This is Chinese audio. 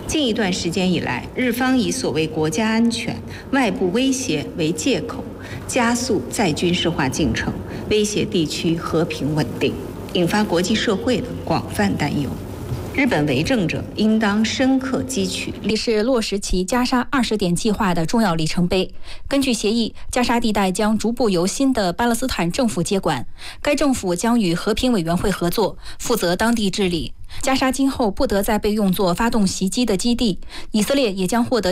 近一段时间以来，日方以所谓国家安全、外部威胁为借口，加速再军事化进程，威胁地区和平稳定，引发国际社会的广泛担忧。日本为政者应当深刻汲取。 这是落实其加沙20点计划的重要里程碑。根据协议，加沙地带将逐步由新的巴勒斯坦政府接管，该政府将与和平委员会合作，负责当地治理。加沙今后不得再被用作发动袭击的基地，以色列也将获得